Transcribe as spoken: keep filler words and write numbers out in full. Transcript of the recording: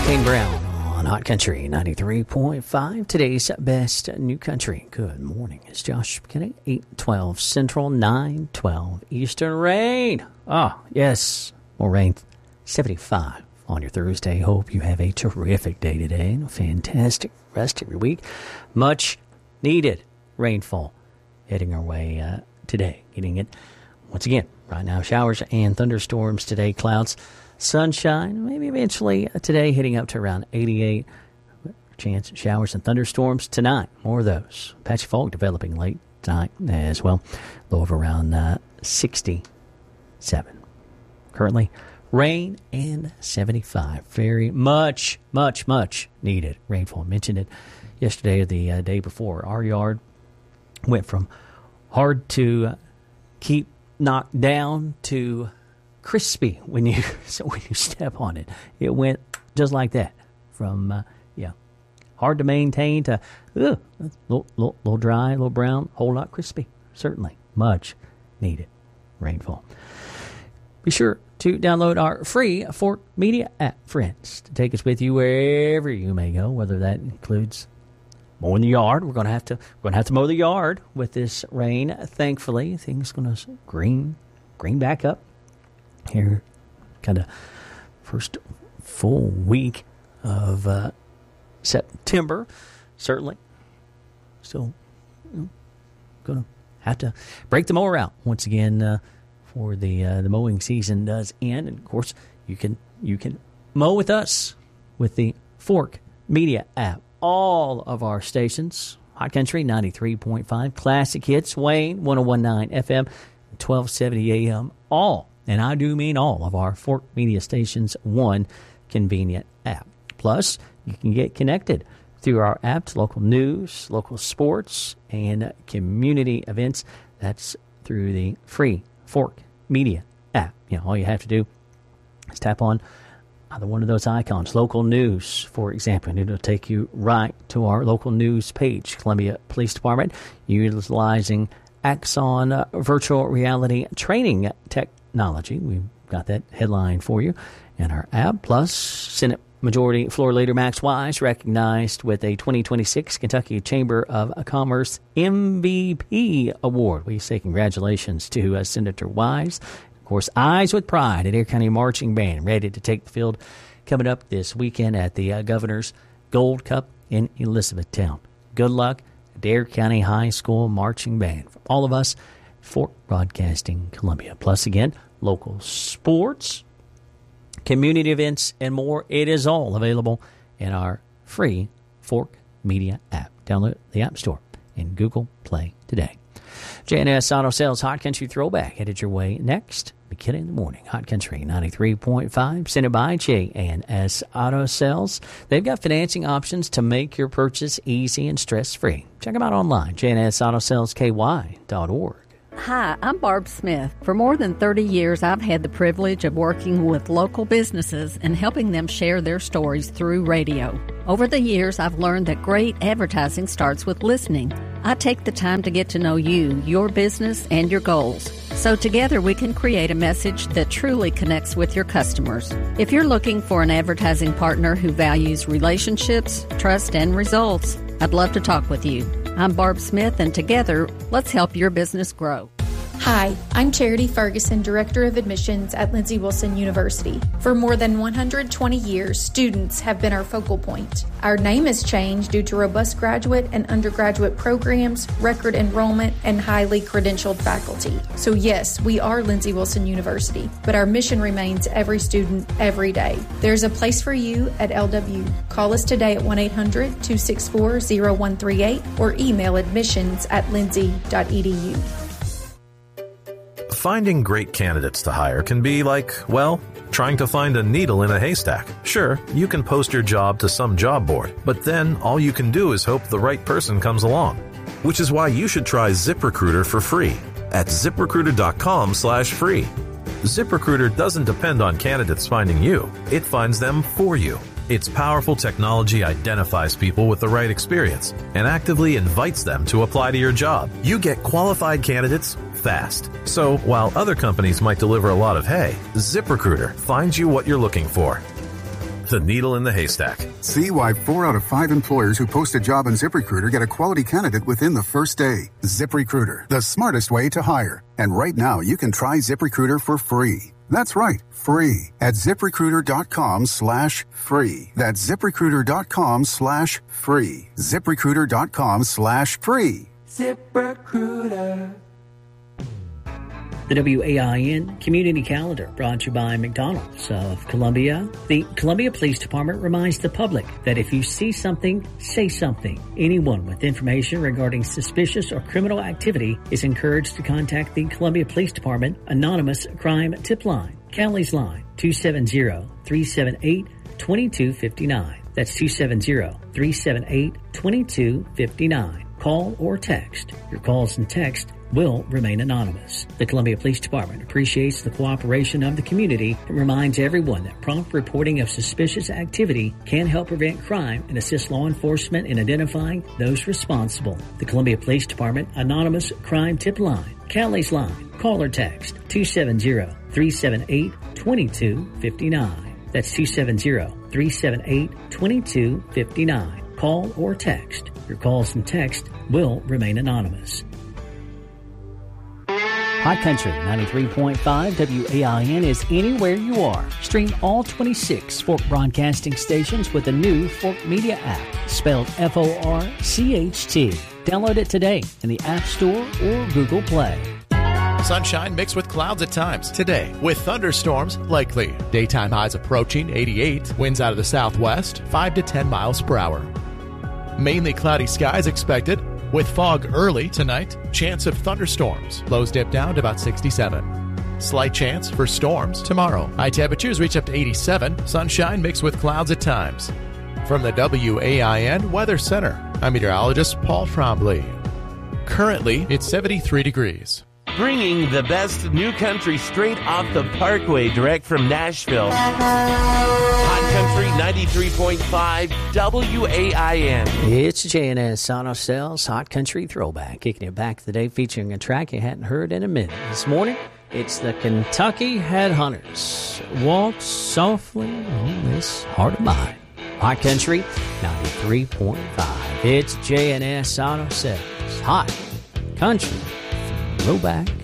Kane Brown on Hot Country ninety-three point five, today's best new country. Good morning. It's Josh McKinney, eight twelve Central, nine twelve Eastern. Rain. Ah, oh, yes, more rain. seventy-five on your Thursday. Hope you have a terrific day today and a fantastic rest of your week. Much needed rainfall heading our way uh, today. Getting it once again. Right now, showers and thunderstorms today. Clouds. Sunshine, maybe eventually today, hitting up to around eighty-eight. Chance of showers and thunderstorms tonight. More of those. Patchy fog developing late tonight as well. Low of around uh, sixty-seven. Currently, rain and seventy-five. Very much, much, much needed rainfall. I mentioned it yesterday or the uh, day before. Our yard went from hard to uh, keep knocked down to crispy when you so when you step on it. It went just like that. From uh, yeah, hard to maintain to uh, little, little, little dry, a little brown, whole lot crispy. Certainly, much needed rainfall. Be sure to download our free Fork Media app, friends, to take us with you wherever you may go. Whether that includes mowing the yard, we're gonna have to we're gonna have to mow the yard with this rain. Thankfully, things gonna green green back up. Here, kind of first full week of uh, September. Certainly, still you know, going to have to break the mower out once again uh, for the uh, the mowing season does end. And of course, you can you can mow with us with the Fork Media app. All of our stations: Hot Country ninety-three point five, Classic Hits, Wayne one oh one point nine F M, twelve seventy A M. All. And I do mean all of our Fork Media stations, one convenient app. Plus, you can get connected through our app to local news, local sports, and community events. That's through the free Fork Media app. You know, all you have to do is tap on either one of those icons. Local news, for example, and it'll take you right to our local news page. Columbia Police Department utilizing Axon uh, virtual reality training technology. Technology. We've got that headline for you in our app. Plus, Senate Majority Floor Leader Max Wise recognized with a twenty twenty-six Kentucky Chamber of Commerce M V P award. We say congratulations to uh, Senator Wise. Of course, Eyes with Pride at Adair County Marching Band ready to take the field coming up this weekend at the uh, Governor's Gold Cup in Elizabethtown. Good luck, Adair County High School Marching Band. From all of us, Fork Broadcasting Columbia. Plus, again, local sports, community events, and more. It is all available in our free Fork Media app. Download the App Store and Google Play today. J and S Auto Sales Hot Country Throwback headed your way next. McKinney in the Morning. Hot Country ninety-three point five. Sent by J and S Auto Sales. They've got financing options to make your purchase easy and stress-free. Check them out online. J and S Auto Sales K Y dot org. Hi, I'm Barb Smith. For more than thirty years, I've had the privilege of working with local businesses and helping them share their stories through radio. Over the years, I've learned that great advertising starts with listening. I take the time to get to know you, your business, and your goals. So together we can create a message that truly connects with your customers. If you're looking for an advertising partner who values relationships, trust, and results, I'd love to talk with you. I'm Barb Smith, and together, let's help your business grow. Hi, I'm Charity Ferguson, Director of Admissions at Lindsey Wilson University. For more than one hundred twenty years, students have been our focal point. Our name has changed due to robust graduate and undergraduate programs, record enrollment, and highly credentialed faculty. So yes, we are Lindsey Wilson University, but our mission remains every student, every day. There's a place for you at L W. Call us today at one eight hundred two six four zero one three eight or email admissions at lindsey dot e d u. Finding great candidates to hire can be like, well, trying to find a needle in a haystack. Sure, you can post your job to some job board, but then all you can do is hope the right person comes along. Which is why you should try ZipRecruiter for free at ZipRecruiter.com slash free. ZipRecruiter doesn't depend on candidates finding you. It finds them for you. Its powerful technology identifies people with the right experience and actively invites them to apply to your job. You get qualified candidates fast. So while other companies might deliver a lot of hay, ZipRecruiter finds you what you're looking for. the needle in the haystack. See why four out of five employers who post a job on ZipRecruiter get a quality candidate within the first day. ZipRecruiter, the smartest way to hire. And right now, you can try ZipRecruiter for free. That's right, free at ZipRecruiter.com slash free. That's ZipRecruiter.com slash free. ZipRecruiter.com slash free. ZipRecruiter. The W A I N Community Calendar brought to you by McDonald's of Columbia. The Columbia Police Department reminds the public that if you see something, say something. Anyone with information regarding suspicious or criminal activity is encouraged to contact the Columbia Police Department Anonymous Crime Tip Line, Callie's Line, two seven zero, three seven eight, two two five nine. That's two seven zero, three seven eight, two two five nine. Call or text. Your calls and text will remain anonymous. The Columbia Police Department appreciates the cooperation of the community and reminds everyone that prompt reporting of suspicious activity can help prevent crime and assist law enforcement in identifying those responsible. The Columbia Police Department Anonymous Crime Tip Line, Callie's Line. Call or text two seven zero, three seven eight, two two five nine. That's two seven zero, three seven eight, two two five nine. Call or text. Your calls and text will remain anonymous. Hot Country ninety-three point five W A I N is anywhere you are. Stream all twenty-six Fork broadcasting stations with the new Fork Media app, spelled F O R C H T. Download it today in the App Store or Google Play. Sunshine mixed with clouds at times today, with thunderstorms likely. Daytime highs approaching eighty-eight, winds out of the southwest, five to ten miles per hour. Mainly cloudy skies expected, with fog early tonight, chance of thunderstorms. Lows dip down to about sixty-seven. Slight chance for storms tomorrow. High temperatures reach up to eighty-seven, sunshine mixed with clouds at times. From the W A I N Weather Center, I'm meteorologist Paul Trombley. Currently, it's seventy-three degrees. Bringing the best new country straight off the Parkway, direct from Nashville. Hot Country ninety-three point five W A I N. It's J and S Auto Sales Hot Country Throwback, kicking it back to the day, featuring a track you hadn't heard in a minute. This morning, it's the Kentucky Headhunters. Walk softly on this heart of mine. Hot Country ninety-three point five. It's J and S Auto Sales Hot Country Throwback.